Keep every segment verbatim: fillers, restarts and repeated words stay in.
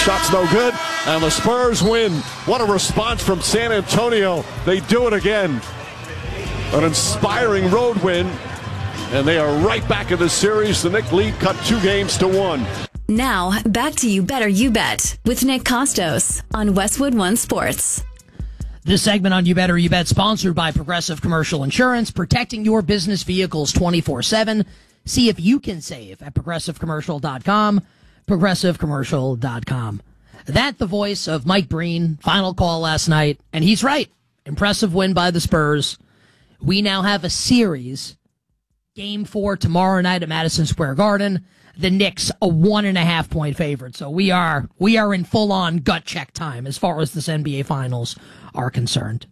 Shot's no good, and the Spurs win. What a response from San Antonio. They do it again. An inspiring road win, and they are right back in the series. The Knicks lead cut two games to one. Now, back to You Better You Bet with Nick Costos on Westwood One Sports. This segment on You Better You Bet sponsored by Progressive Commercial Insurance, protecting your business vehicles twenty-four seven. See if you can save at progressive commercial dot com. progressive commercial dot com. That the voice of Mike Breen, final call last night, and he's right. Impressive win by the Spurs. We now have a series, game four tomorrow night at Madison Square Garden. The Knicks a one and a half point favorite. So we are we are in full on gut check time as far as this N B A Finals are concerned.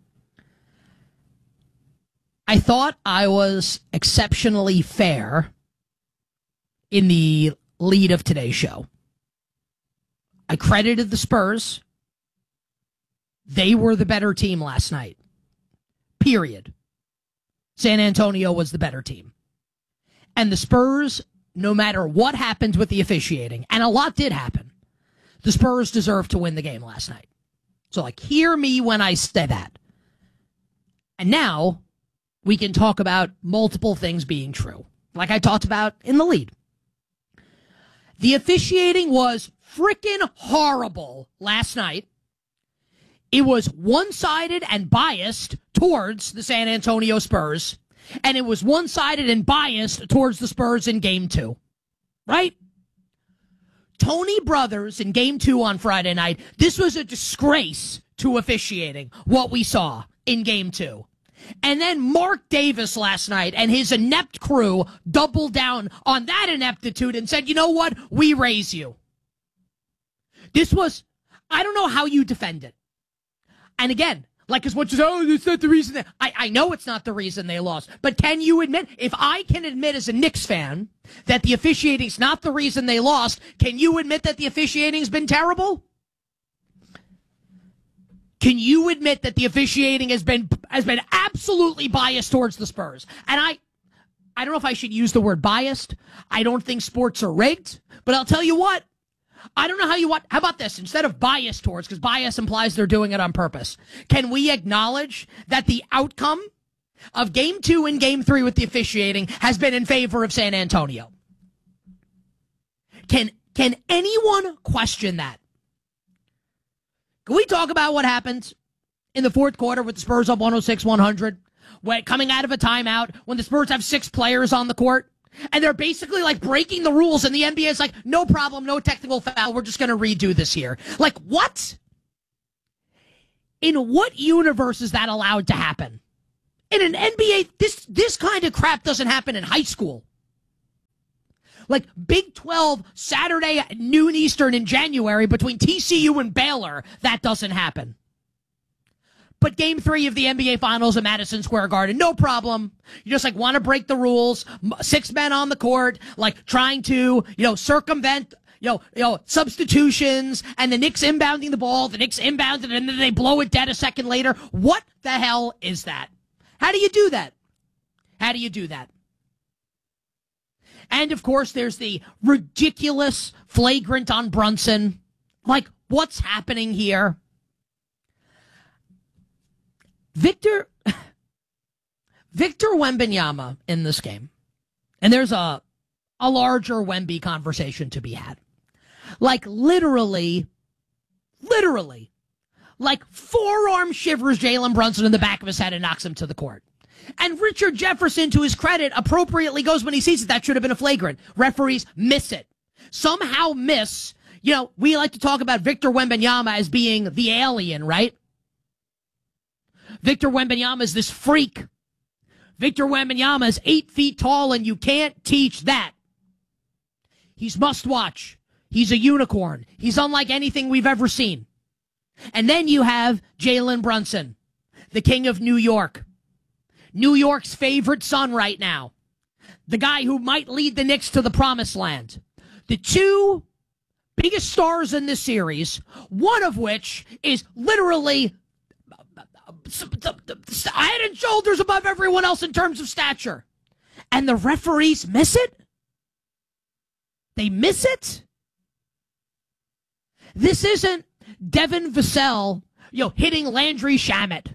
I thought I was exceptionally fair in the lead of today's show. I credited the Spurs. They were the better team last night. Period. San Antonio was the better team. And the Spurs, no matter what happened with the officiating, and a lot did happen, the Spurs deserved to win the game last night. So, like, hear me when I say that. And now we can talk about multiple things being true, like I talked about in the lead. The officiating was freaking horrible last night. It was one-sided and biased towards the San Antonio Spurs, and it was one-sided and biased towards the Spurs in Game two. Right? Tony Brothers in Game two on Friday night, this was a disgrace to officiating, what we saw in Game two. And then Mark Davis last night and his inept crew doubled down on that ineptitude and said, you know what? We raise you. This was, I don't know how you defend it. And again, like as much as, oh, that's not the reason that, I, I know it's not the reason they lost. But can you admit, if I can admit as a Knicks fan that the officiating's not the reason they lost, can you admit that the officiating's been terrible? Can you admit that the officiating has been has been absolutely biased towards the Spurs? And I I don't know if I should use the word biased. I don't think sports are rigged. But I'll tell you what. I don't know how you want. How about this? Instead of bias towards, because bias implies they're doing it on purpose. Can we acknowledge that the outcome of Game two and Game three with the officiating has been in favor of San Antonio? Can Can anyone question that? Can we talk about what happened in the fourth quarter with the Spurs up one oh six one hundred, when coming out of a timeout, when the Spurs have six players on the court, and they're basically like breaking the rules, and the N B A is like, no problem, no technical foul, we're just going to redo this here. Like, what? In what universe is that allowed to happen? In an N B A, this this kind of crap doesn't happen in high school. Like Big twelve, Saturday at noon Eastern in January between T C U and Baylor, that doesn't happen. But Game three of the N B A Finals at Madison Square Garden, no problem. You just, like, want to break the rules. Six men on the court, like, trying to, you know, circumvent, you know, you know, substitutions, and the Knicks inbounding the ball, the Knicks inbounded, and then they blow it dead a second later. What the hell is that? How do you do that? How do you do that? And, of course, there's the ridiculous flagrant on Brunson. Like, what's happening here? Victor Victor Wembanyama in this game. And there's a, a larger Wemby conversation to be had. Like, literally, literally, like, forearm shivers Jalen Brunson in the back of his head and knocks him to the court. And Richard Jefferson, to his credit, appropriately goes when he sees it. That should have been a flagrant. Referees miss it. Somehow miss. You know, we like to talk about Victor Wembanyama as being the alien, right? Victor Wembanyama is this freak. Victor Wembanyama is eight feet tall, and you can't teach that. He's must-watch. He's a unicorn. He's unlike anything we've ever seen. And then you have Jalen Brunson, the king of New York. New York's favorite son right now. The guy who might lead the Knicks to the promised land. The two biggest stars in this series, one of which is literally head and shoulders above everyone else in terms of stature. And the referees miss it? They miss it? This isn't Devin Vassell, you know, hitting Landry Shamet.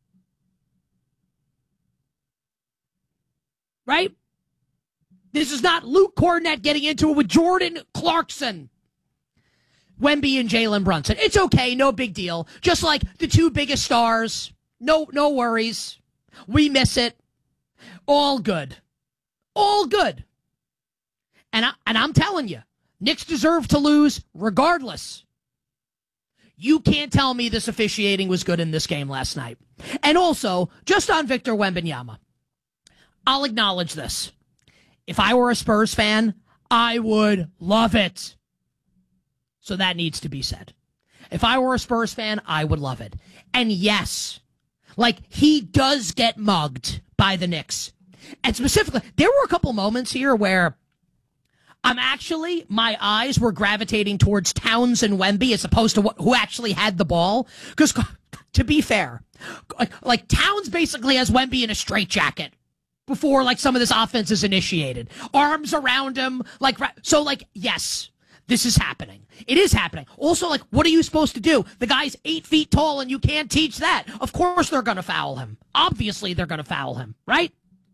Right? This is not Luke Cornett getting into it with Jordan Clarkson. Wemby and Jalen Brunson. It's okay, no big deal. Just like the two biggest stars. No, no worries. We miss it. All good. All good. And, I, and I'm telling you, Knicks deserve to lose regardless. You can't tell me this officiating was good in this game last night. And also, just on Victor Wembanyama, I'll acknowledge this. If I were a Spurs fan, I would love it. So that needs to be said. If I were a Spurs fan, I would love it. And yes, like, he does get mugged by the Knicks. And specifically, there were a couple moments here where I'm actually, my eyes were gravitating towards Towns and Wemby as opposed to wh- who actually had the ball. Because, to be fair, like, like Towns basically has Wemby in a straitjacket before, like, some of this offense is initiated. Arms around him. like So, like, yes, this is happening. It is happening. Also, like, what are you supposed to do? The guy's eight feet tall and you can't teach that. Of course they're going to foul him. Obviously they're going to foul him, right?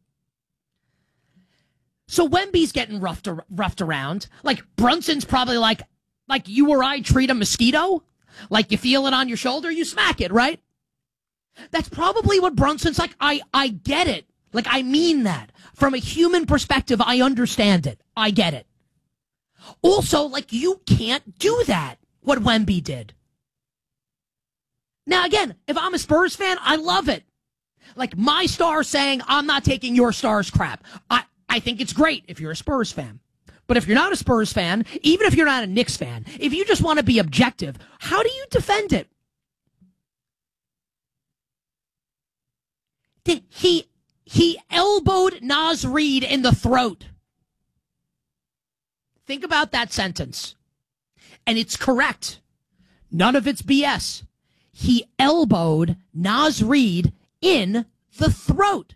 So Wemby's getting roughed, roughed around. Like, Brunson's probably like, like you or I treat a mosquito. Like, you feel it on your shoulder, you smack it, right? That's probably what Brunson's like. I, I get it. Like, I mean that. From a human perspective, I understand it. I get it. Also, like, you can't do that, what Wemby did. Now, again, if I'm a Spurs fan, I love it. Like, my star saying, I'm not taking your star's crap. I, I think it's great if you're a Spurs fan. But if you're not a Spurs fan, even if you're not a Knicks fan, if you just want to be objective, how do you defend it? Did he, he elbowed Naz Reid in the throat. Think about that sentence. And it's correct. None of it's B S. He elbowed Naz Reid in the throat.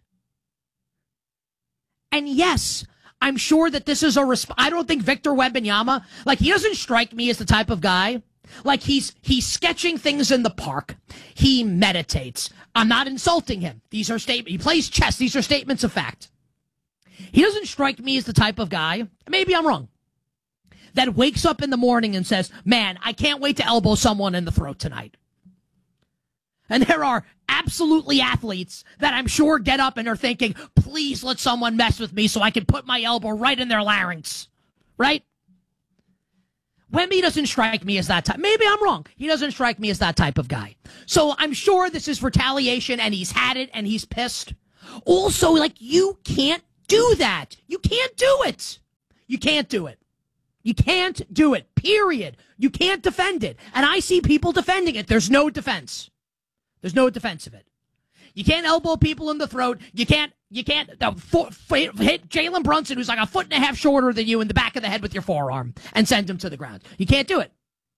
And yes, I'm sure that this is a resp- I don't think Victor Wembanyama, like, he doesn't strike me as the type of guy. Like, he's he's sketching things in the park. He meditates. I'm not insulting him. These are statements. He plays chess. These are statements of fact. He doesn't strike me as the type of guy, maybe I'm wrong, that wakes up in the morning and says, man, I can't wait to elbow someone in the throat tonight. And there are absolutely athletes that I'm sure get up and are thinking, please let someone mess with me so I can put my elbow right in their larynx. Right? Wemby doesn't strike me as that type. Maybe I'm wrong. He doesn't strike me as that type of guy. So I'm sure this is retaliation and he's had it and he's pissed. Also, like, you can't do that. You can't do it. You can't do it. You can't do it, period. You can't defend it. And I see people defending it. There's no defense. There's no defense of it. You can't elbow people in the throat. You can't, you can't uh, fo- hit Jalen Brunson, who's like a foot and a half shorter than you, in the back of the head with your forearm and send him to the ground. You can't do it.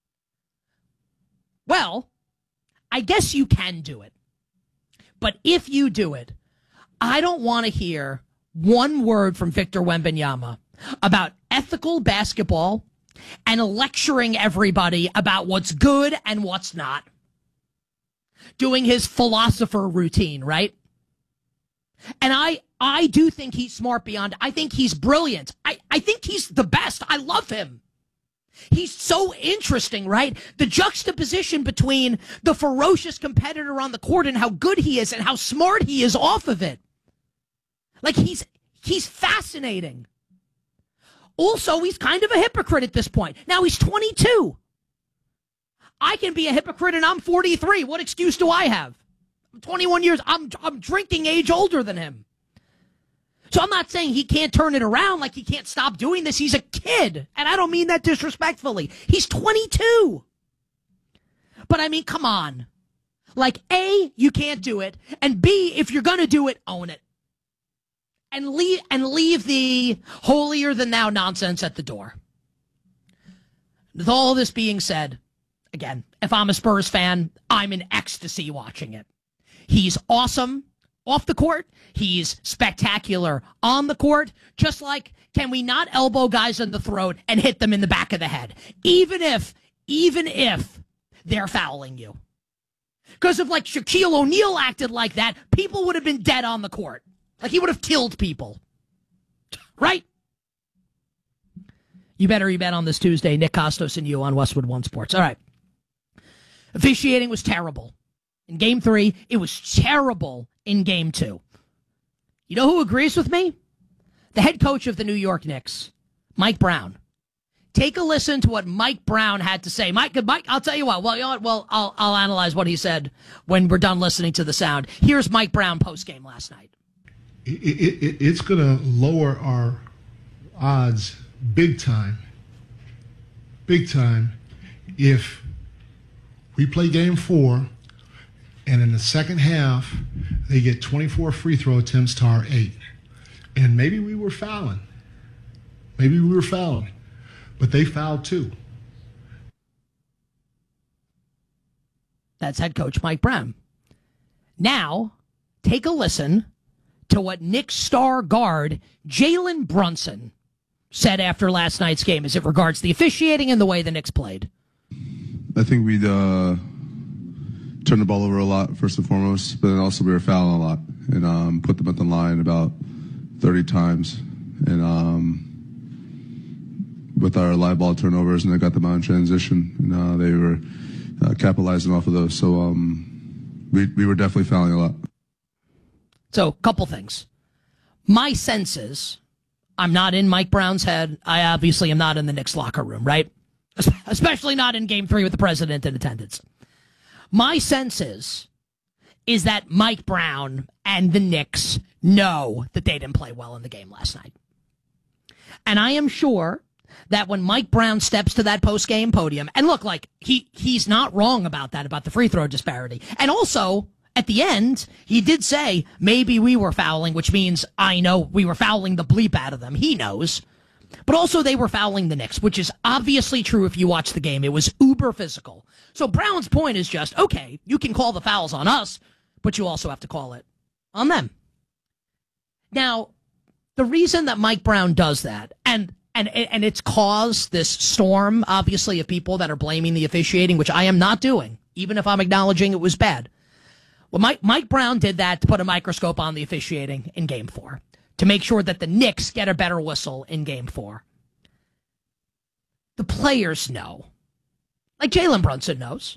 Well, I guess you can do it. But if you do it, I don't want to hear one word from Victor Wembanyama about ethical basketball and lecturing everybody about what's good and what's not. Doing his philosopher routine, right? And I I do think he's smart beyond. I think he's brilliant. I, I think he's the best. I love him. He's so interesting, right? The juxtaposition between the ferocious competitor on the court and how good he is and how smart he is off of it. Like, he's he's fascinating. Also, he's kind of a hypocrite at this point. Now, he's twenty-two. I can be a hypocrite and I'm forty-three. What excuse do I have? I'm twenty-one years. I'm I'm drinking age older than him. So I'm not saying he can't turn it around, like he can't stop doing this. He's a kid. And I don't mean that disrespectfully. He's twenty-two. But I mean, come on. Like, A, you can't do it. And B, if you're going to do it, own it. And leave, and leave the holier than thou nonsense at the door. With all this being said, again, if I'm a Spurs fan, I'm in ecstasy watching it. He's awesome off the court. He's spectacular on the court. Just like, can we not elbow guys in the throat and hit them in the back of the head? Even if, even if they're fouling you. Because if, like, Shaquille O'Neal acted like that, people would have been dead on the court. Like, he would have killed people. Right? You better you bet on this Tuesday. Nick Kostos and you on Westwood One Sports. All right. Officiating was terrible in game three. It was terrible in game two. You know who agrees with me? The head coach of the New York Knicks, Mike Brown. Take a listen to what Mike Brown had to say. Mike, Mike, I'll tell you what. Well, you know what? Well, I'll, I'll analyze what he said when we're done listening to the sound. Here's Mike Brown post-game last night. It, it, it, it's going to lower our odds big time, big time, if we play game four and in the second half they get twenty-four free throw attempts to our eight. And maybe we were fouling. Maybe we were fouling. But they fouled too. That's head coach Mike Brown. Now, take a listen to what Knicks star guard Jalen Brunson said after last night's game as it regards the officiating and the way the Knicks played. I think we'd uh, turned the ball over a lot, first and foremost, but then also we were fouling a lot and um, put them at the line about thirty times. And um, with our live ball turnovers, and they got them out in transition, and uh, they were uh, capitalizing off of those. So um, we, we were definitely fouling a lot. So, a couple things. My sense is, I'm not in Mike Brown's head. I obviously am not in the Knicks locker room, right? Especially not in game three with the president in attendance. My sense is, is that Mike Brown and the Knicks know that they didn't play well in the game last night. And I am sure that when Mike Brown steps to that post-game podium, and look, like, he he's not wrong about that, about the free throw disparity. And also, at the end, he did say, maybe we were fouling, which means I know we were fouling the bleep out of them. He knows. But also they were fouling the Knicks, which is obviously true if you watch the game. It was uber physical. So Brown's point is just, okay, you can call the fouls on us, but you also have to call it on them. Now, the reason that Mike Brown does that, and and and it's caused this storm, obviously, of people that are blaming the officiating, which I am not doing, even if I'm acknowledging it was bad. Well, Mike, Mike Brown did that to put a microscope on the officiating in game four, to make sure that the Knicks get a better whistle in game four. The players know. Like Jalen Brunson knows.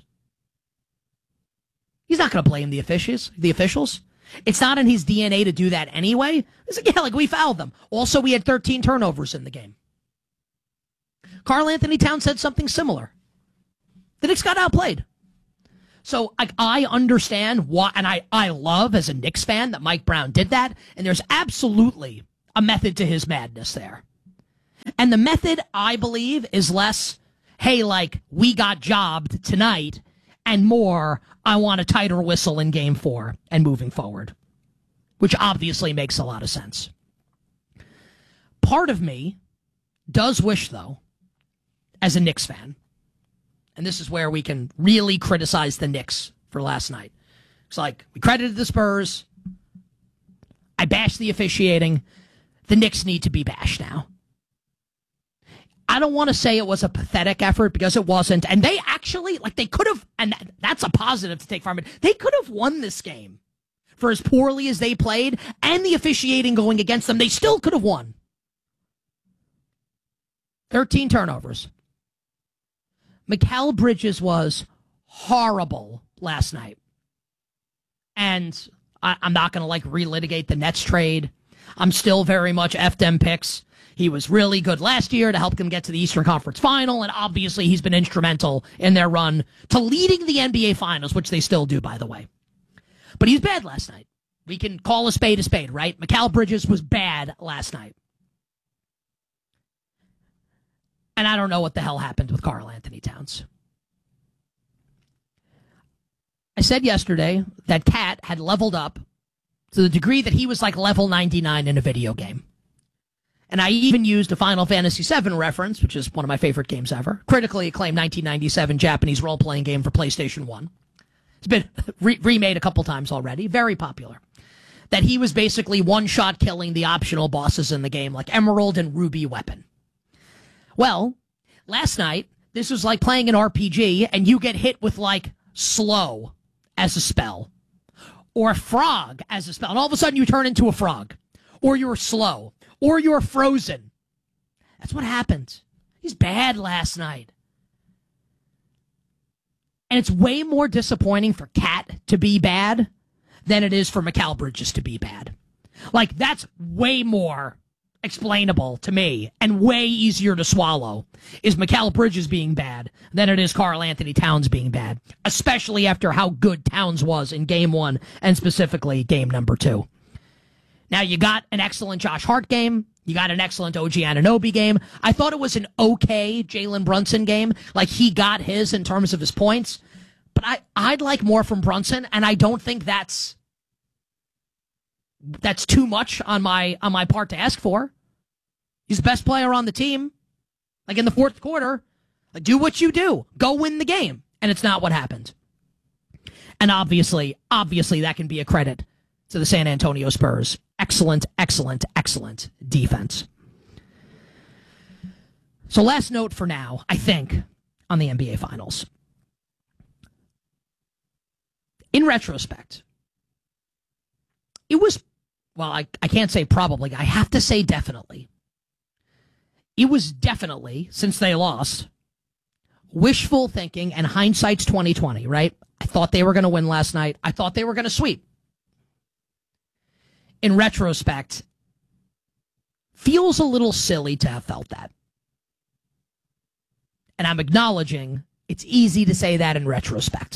He's not going to blame the officials. The officials. It's not in his D N A to do that anyway. It's like, yeah, like we fouled them. Also, we had thirteen turnovers in the game. Karl Anthony Towns said something similar. The Knicks got outplayed. So like, I understand why, and I, I love as a Knicks fan that Mike Brown did that, and there's absolutely a method to his madness there. And the method, I believe, is less, hey, like, we got jobbed tonight, and more, I want a tighter whistle in game four and moving forward, which obviously makes a lot of sense. Part of me does wish, though, as a Knicks fan, and this is where we can really criticize the Knicks for last night. It's like, we credited the Spurs. I bashed the officiating. The Knicks need to be bashed now. I don't want to say it was a pathetic effort because it wasn't. And they actually, like, they could have, and that's a positive to take from it. They could have won this game for as poorly as they played and the officiating going against them. They still could have won. thirteen turnovers. Mikal Bridges was horrible last night. And I, I'm not going to, like, relitigate the Nets trade. I'm still very much F them picks. He was really good last year to help them get to the Eastern Conference Final, and obviously he's been instrumental in their run to leading the N B A Finals, which they still do, by the way. But he's bad last night. We can call a spade a spade, right? Mikal Bridges was bad last night. And I don't know what the hell happened with Karl Anthony Towns. I said yesterday that Cat had leveled up to the degree that he was like level ninety-nine in a video game. And I even used a Final Fantasy seven reference, which is one of my favorite games ever. Critically acclaimed nineteen ninety-seven Japanese role-playing game for PlayStation one. It's been re- remade a couple times already. Very popular. That he was basically one-shot killing the optional bosses in the game, like Emerald and Ruby Weapon. Well, last night, this is like playing an R P G and you get hit with like slow as a spell or frog as a spell. And all of a sudden you turn into a frog or you're slow or you're frozen. That's what happened. He's bad last night. And it's way more disappointing for Cat to be bad than it is for Mikal Bridges to be bad. Like, that's way more explainable to me and way easier to swallow is Mikal Bridges being bad than it is Karl Anthony Towns being bad, especially after how good Towns was in game one and specifically game number two. Now, you got an excellent Josh Hart game. You got an excellent O G Anunoby game. I thought it was an okay Jalen Brunson game. Like, he got his in terms of his points. But I, I'd like more from Brunson, and I don't think that's that's too much on my on my part to ask for. He's the best player on the team. Like, in the fourth quarter, like, do what you do. Go win the game. And it's not what happened. And obviously, obviously that can be a credit to the San Antonio Spurs. Excellent, excellent, excellent defense. So last note for now, I think, on the N B A Finals. In retrospect, it was, well, I, I can't say probably, I have to say definitely. It was definitely, since they lost, wishful thinking and hindsight's twenty twenty, right? I thought they were going to win last night. I thought they were going to sweep. In retrospect, feels a little silly to have felt that. And I'm acknowledging it's easy to say that in retrospect.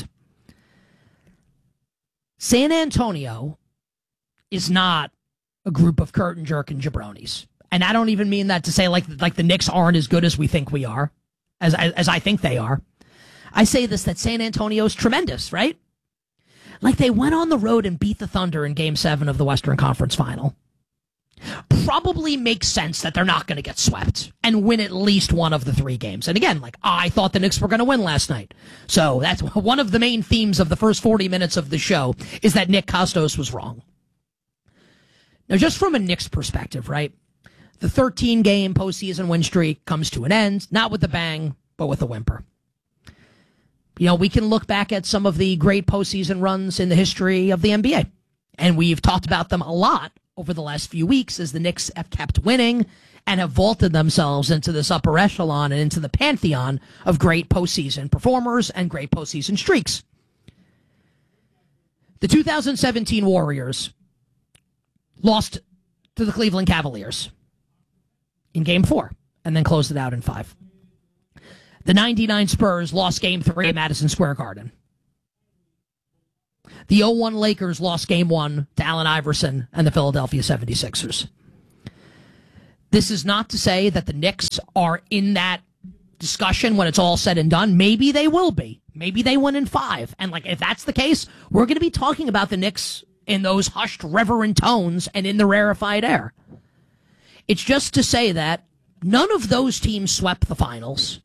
San Antonio is not a group of curtain jerking jabronis. And I don't even mean that to say like, like the Knicks aren't as good as we think we are, as, as, as I think they are. I say this, that San Antonio's tremendous, right? Like, they went on the road and beat the Thunder in Game seven of the Western Conference Final. Probably makes sense that they're not going to get swept and win at least one of the three games. And again, like, I thought the Knicks were going to win last night. So that's one of the main themes of the first forty minutes of the show, is that Nick Kostos was wrong. Now, just from a Knicks perspective, right? The thirteen-game postseason win streak comes to an end, not with a bang, but with a whimper. You know, we can look back at some of the great postseason runs in the history of the N B A. And we've talked about them a lot over the last few weeks as the Knicks have kept winning and have vaulted themselves into this upper echelon and into the pantheon of great postseason performers and great postseason streaks. The two thousand seventeen Warriors lost to the Cleveland Cavaliers in Game four and then closed it out in five. The ninety-nine Spurs lost Game three at Madison Square Garden. The oh one Lakers lost Game one to Allen Iverson and the Philadelphia seventy-sixers. This is not to say that the Knicks are in that discussion when it's all said and done. Maybe they will be. Maybe they win in five. And like, if that's the case, we're going to be talking about the Knicks in those hushed, reverent tones and in the rarefied air. It's just to say that none of those teams swept the finals.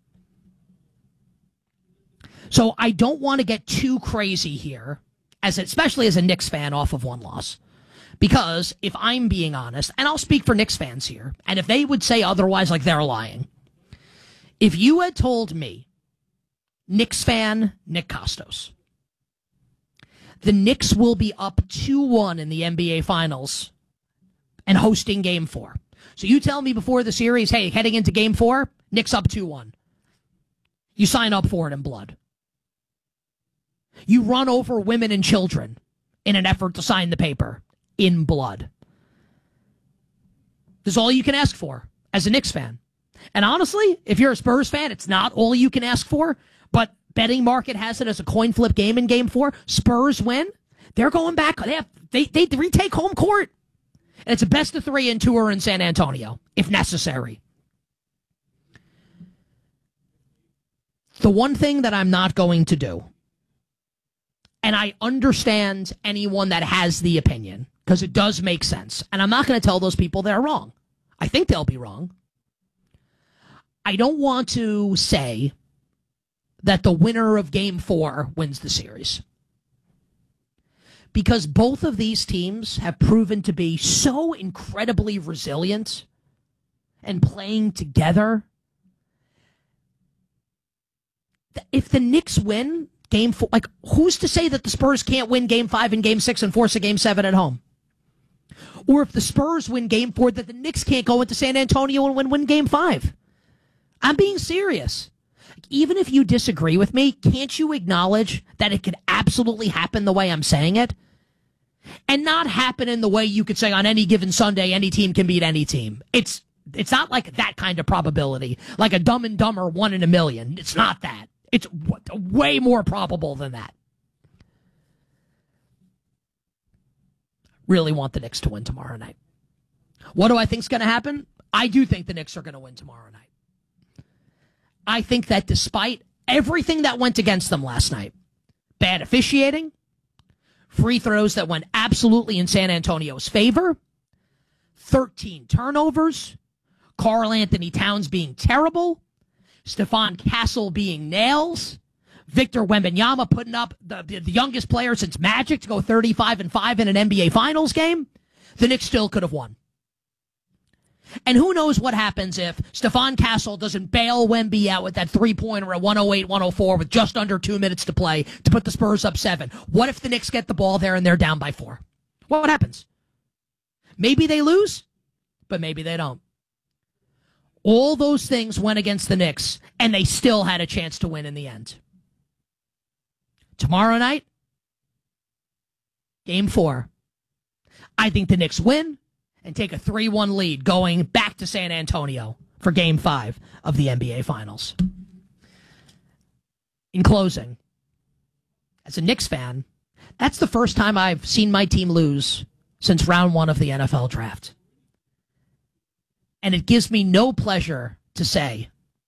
So I don't want to get too crazy here, as especially as a Knicks fan off of one loss. Because if I'm being honest, and I'll speak for Knicks fans here, and if they would say otherwise, like, they're lying. If you had told me, Knicks fan Nick Kostos, the Knicks will be up two one in the N B A Finals and hosting Game four. So you tell me before the series, hey, heading into Game four, Knicks up two one. You sign up for it in blood. You run over women and children in an effort to sign the paper in blood. This is all you can ask for as a Knicks fan. And honestly, if you're a Spurs fan, it's not all you can ask for, but betting market has it as a coin flip game in Game four. Spurs win. They're going back. They have, they, they retake home court. And it's a best of three and tour in San Antonio, if necessary. The one thing that I'm not going to do, and I understand anyone that has the opinion, because it does make sense. And I'm not going to tell those people they're wrong. I think they'll be wrong. I don't want to say that the winner of Game four wins the series. Because both of these teams have proven to be so incredibly resilient and playing together if the Knicks win game four, like, who's to say that the Spurs can't win game five and game six and force a game seven at home? Or if the Spurs win game four, that the Knicks can't go into San Antonio and win, win game five. I'm being serious. Even if you disagree with me, can't you acknowledge that it could absolutely happen the way I'm saying it? And not happen in the way you could say on any given Sunday, any team can beat any team. It's it's not like that kind of probability, like a Dumb and Dumber one in a million. It's not that. It's w- way more probable than that. Really want the Knicks to win tomorrow night. What do I think's going to happen? I do think the Knicks are going to win tomorrow night. I think that despite everything that went against them last night, bad officiating, free throws that went absolutely in San Antonio's favor, thirteen turnovers, Karl Anthony Towns being terrible, Stephon Castle being nails, Victor Wembanyama putting up the, the, the youngest player since Magic to go thirty-five and five in an N B A Finals game, the Knicks still could have won. And who knows what happens if Stephon Castle doesn't bail Wemby out with that three-pointer at one oh eight one oh four with just under two minutes to play to put the Spurs up seven. What if the Knicks get the ball there and they're down by four? What happens? Maybe they lose, but maybe they don't. All those things went against the Knicks, and they still had a chance to win in the end. Tomorrow night, game four. I think the Knicks win and take a three one lead going back to San Antonio for game five of the N B A Finals. In closing, as a Knicks fan, that's the first time I've seen my team lose since round one of the N F L draft. And it gives me no pleasure to say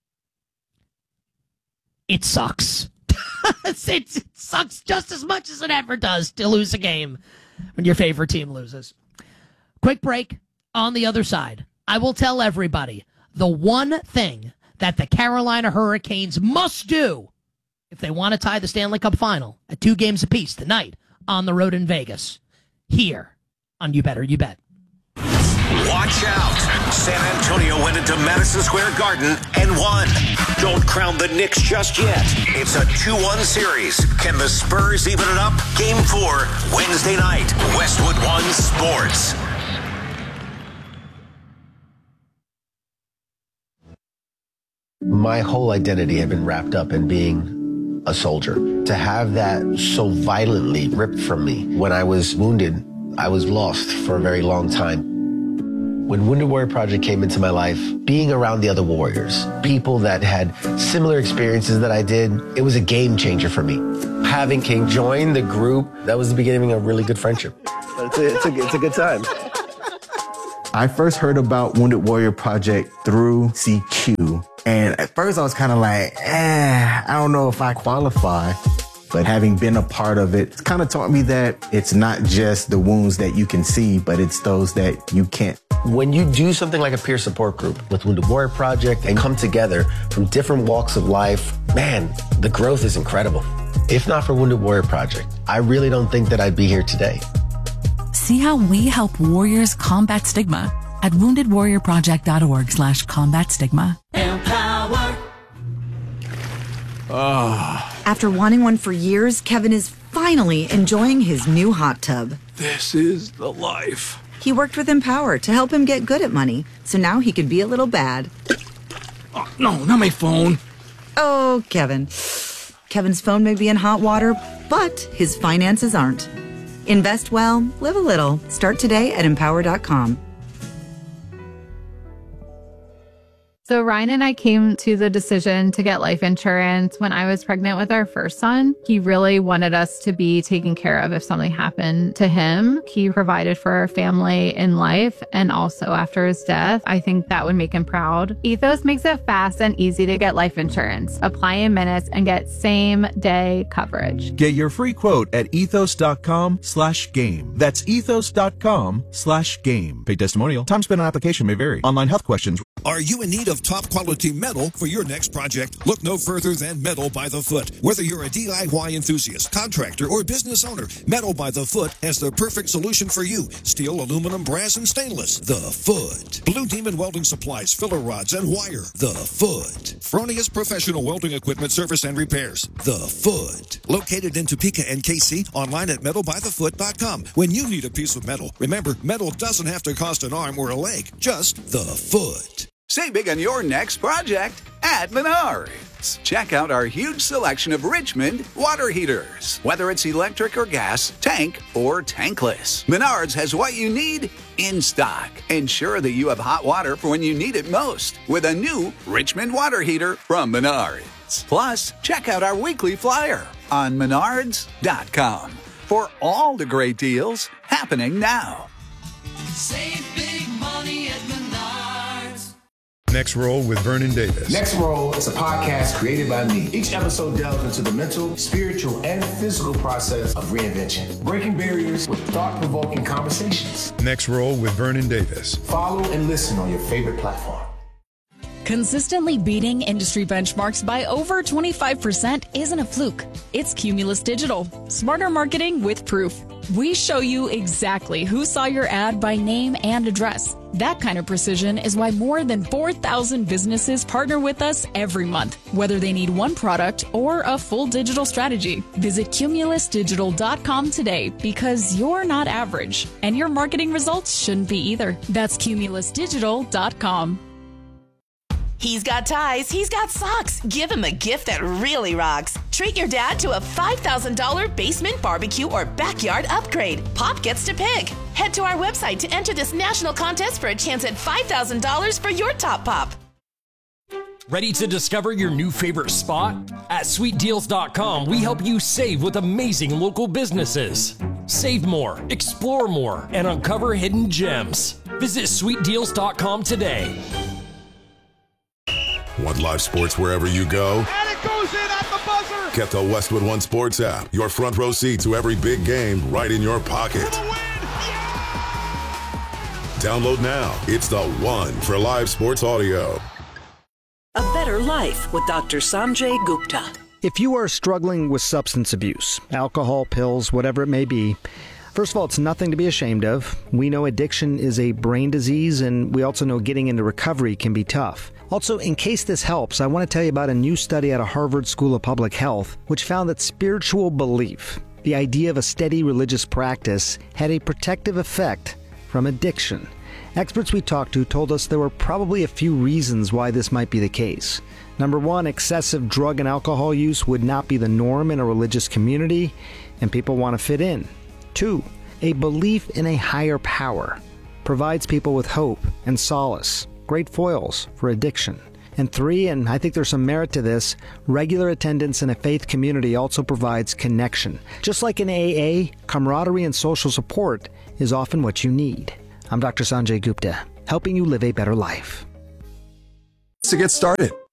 it sucks. it, it sucks just as much as it ever does to lose a game when your favorite team loses. Quick break. On the other side, I will tell everybody the one thing that the Carolina Hurricanes must do if they want to tie the Stanley Cup final at two games apiece tonight on the road in Vegas. Here on You Better You Bet. Watch out. San Antonio went into Madison Square Garden and won. Don't crown the Knicks just yet. It's a two one series. Can the Spurs even it up? Game four, Wednesday night. Westwood One Sports. My whole identity had been wrapped up in being a soldier. To have that so violently ripped from me when I was wounded, I was lost for a very long time. When Wounded Warrior Project came into my life, being around the other warriors, people that had similar experiences that I did, it was a game changer for me. Having King join the group, that was the beginning of a really good friendship. It's a, it's a, it's a good time. I first heard about Wounded Warrior Project through C Q. And at first I was kind of like, eh, I don't know if I qualify. But having been a part of it, it's kind of taught me that it's not just the wounds that you can see, but it's those that you can't. When you do something like a peer support group with Wounded Warrior Project and come together from different walks of life, man, the growth is incredible. If not for Wounded Warrior Project, I really don't think that I'd be here today. See how we help warriors combat stigma at woundedwarriorproject.org slash combat stigma. Empower. After wanting one for years, Kevin is finally enjoying his new hot tub. This is the life. He worked with Empower to help him get good at money, so now he could be a little bad. Oh, no, not my phone. Oh, Kevin. Kevin's phone may be in hot water, but his finances aren't. Invest well, live a little. Start today at empower dot com. So Ryan and I came to the decision to get life insurance when I was pregnant with our first son. He really wanted us to be taken care of if something happened to him. He provided for our family in life and also after his death. I think that would make him proud. Ethos makes it fast and easy to get life insurance. Apply in minutes and get same day coverage. Get your free quote at ethos.com slash game. That's ethos.com slash game. Paid testimonial. Time spent on application may vary. Online health questions. Are you in need of of top quality metal for your next project, look no further than Metal by the Foot. Whether you're a D I Y enthusiast, contractor, or business owner, Metal by the Foot has the perfect solution for you. Steel, aluminum, brass, and stainless. The Foot. Blue Demon Welding Supplies, filler rods, and wire. The Foot. Fronius Professional Welding Equipment Service and Repairs. The Foot. Located in Topeka and K C, online at metal by the foot dot com. When you need a piece of metal, remember, metal doesn't have to cost an arm or a leg, just the foot. Save big on your next project at Menards. Check out our huge selection of Richmond water heaters. Whether it's electric or gas, tank or tankless, Menards has what you need in stock. Ensure that you have hot water for when you need it most with a new Richmond water heater from Menards. Plus, check out our weekly flyer on menards dot com for all the great deals happening now. Save big money at Menards. Next Roll with Vernon Davis. Next Roll is a podcast created by me. Each episode delves into the mental, spiritual, and physical process of reinvention, breaking barriers with thought-provoking conversations. Next Roll with Vernon Davis. Follow and listen on your favorite platform. Consistently beating industry benchmarks by over twenty-five percent isn't a fluke. It's Cumulus Digital. Smarter marketing with proof. We show you exactly who saw your ad by name and address. That kind of precision is why more than four thousand businesses partner with us every month, whether they need one product or a full digital strategy. Visit cumulus digital dot com today because you're not average, and your marketing results shouldn't be either. That's cumulus digital dot com. He's got ties, he's got socks. Give him a gift that really rocks. Treat your dad to a five thousand dollars basement, barbecue, or backyard upgrade. Pop gets to pick. Head to our website to enter this national contest for a chance at five thousand dollars for your top pop. Ready to discover your new favorite spot? At sweet deals dot com, we help you save with amazing local businesses. Save more, explore more, and uncover hidden gems. Visit sweet deals dot com today. Want live sports wherever you go? And it goes in at the buzzer! Get the Westwood One Sports app. Your front row seat to every big game right in your pocket. Download now. It's the one for live sports audio. A Better Life with Doctor Sanjay Gupta. If you are struggling with substance abuse, alcohol, pills, whatever it may be, first of all, it's nothing to be ashamed of. We know addiction is a brain disease, and we also know getting into recovery can be tough. Also, in case this helps, I want to tell you about a new study out of Harvard School of Public Health, which found that spiritual belief, the idea of a steady religious practice, had a protective effect from addiction. Experts we talked to told us there were probably a few reasons why this might be the case. Number one, excessive drug and alcohol use would not be the norm in a religious community, and people want to fit in. Two, a belief in a higher power provides people with hope and solace, great foils for addiction. And three, and I think there's some merit to this, regular attendance in a faith community also provides connection. Just like in A A, camaraderie and social support is often what you need. I'm Doctor Sanjay Gupta, helping you live a better life. To get started,